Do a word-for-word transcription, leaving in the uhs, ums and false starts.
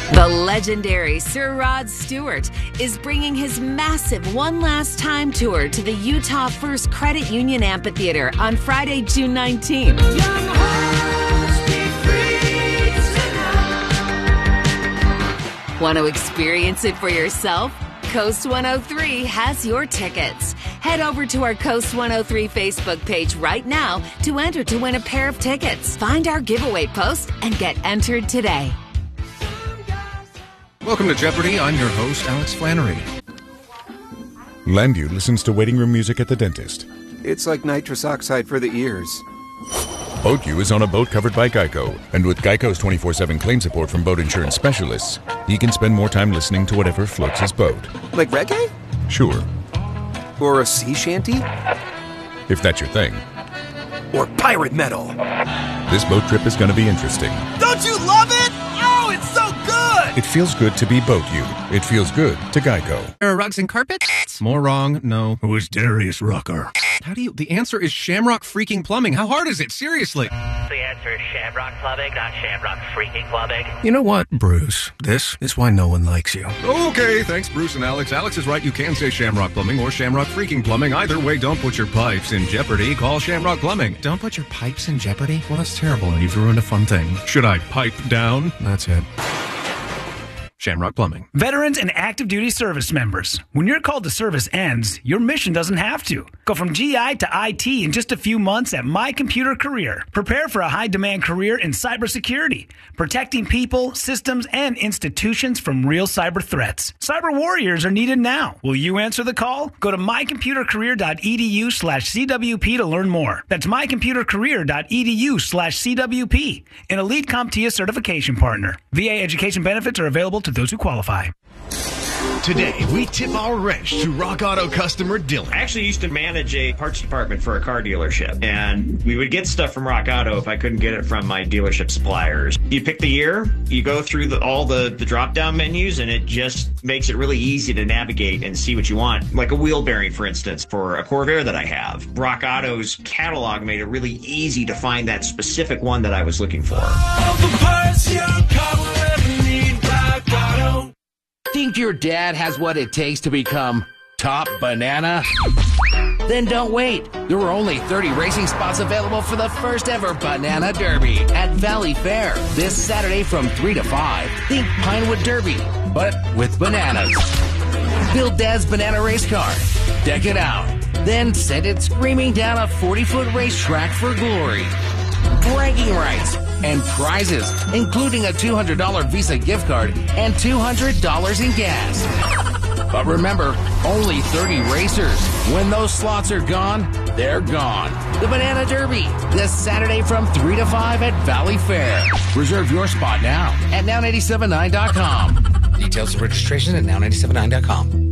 The legendary Sir Rod Stewart is bringing his massive One Last Time tour to the Utah First Credit Union Amphitheater on Friday, June nineteenth. Want to experience it for yourself? Coast one oh three has your tickets. Head over to our Coast one oh three Facebook page right now to enter to win a pair of tickets. Find our giveaway post and get entered today. Welcome to Jeopardy! I'm your host, Alex Flannery. Landu listens to waiting room music at the dentist. It's like nitrous oxide for the ears. BoatU is on a boat covered by Geico, and with Geico's twenty-four seven claim support from boat insurance specialists, he can spend more time listening to whatever floats his boat. Like reggae? Sure. Or a sea shanty? If that's your thing. Or pirate metal? This boat trip is going to be interesting. Don't you love it? Oh, it's so good! It feels good to be BoatU. It feels good to Geico. There are rugs and carpets? More wrong, no. Who is Darius Rucker? How do you... The answer is Shamrock Freaking Plumbing. How hard is it? Seriously. The answer is Shamrock Plumbing, not Shamrock Freaking Plumbing. You know what, Bruce? This is why no one likes you. Okay, thanks, Bruce and Alex. Alex is right. You can say Shamrock Plumbing or Shamrock Freaking Plumbing. Either way, don't put your pipes in jeopardy. Call Shamrock Plumbing. Don't put your pipes in jeopardy? Well, that's terrible. You've ruined a fun thing. Should I pipe down? That's it. Shamrock Plumbing. Veterans and active duty service members. When your call to service ends, your mission doesn't have to. Go from G I to I T in just a few months at My Computer Career. Prepare for a high-demand career in cybersecurity, protecting people, systems, and institutions from real cyber threats. Cyber warriors are needed now. Will you answer the call? Go to mycomputercareer.edu slash CWP to learn more. That's mycomputercareer.edu slash CWP. An Elite CompTIA certification partner. V A education benefits are available to those who qualify. Today, we tip our wrench to Rock Auto customer Dylan. I actually used to manage a parts department for a car dealership, and we would get stuff from Rock Auto if I couldn't get it from my dealership suppliers. You pick the year, you go through the, all the, the drop-down menus, and it just makes it really easy to navigate and see what you want. Like a wheel bearing, for instance, for a Corvair that I have. Rock Auto's catalog made it really easy to find that specific one that I was looking for. All the parts your car will ever need, Rock Auto. Think your dad has what it takes to become top banana? Then don't wait. There were only thirty racing spots available for the first ever Banana Derby at Valley Fair this Saturday from three to five. Think Pinewood Derby, but with bananas. Build Dad's banana race car, deck it out, then send it screaming down a forty-foot racetrack for glory. Bragging rights and prizes, including a two hundred dollars Visa gift card and two hundred dollars in gas. But remember, only thirty racers. When those slots are gone, they're gone. The Banana Derby, this Saturday from three to five at Valley Fair. Reserve your spot now at now nine seven nine dot com. Details of registration at now nine seven nine dot com.